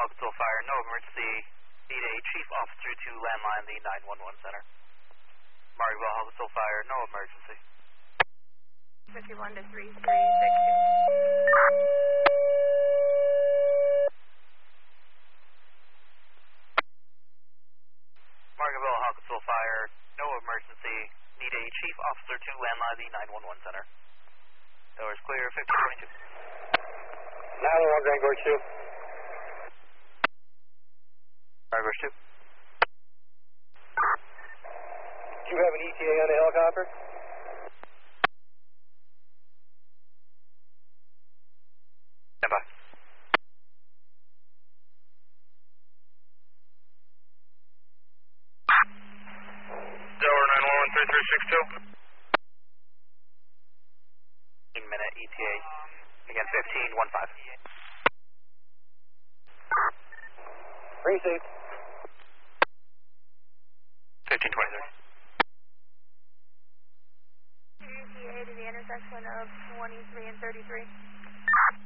Control Fire, no emergency. Need a chief officer to landline the 911 center. Margaretville, Control Fire, no emergency. 51 to 3362. Margaretville, Control Fire, no emergency. Need a chief officer to landline the 911 center. Doors clear, 1522. 911 Vanguard 2. Vanguard 2. Do you have an ETA on the helicopter? Stand by. Delaware 911 3362. 15-minute ETA. Again, 1515. Receive. 1523. ETA to the intersection of 23 and 33.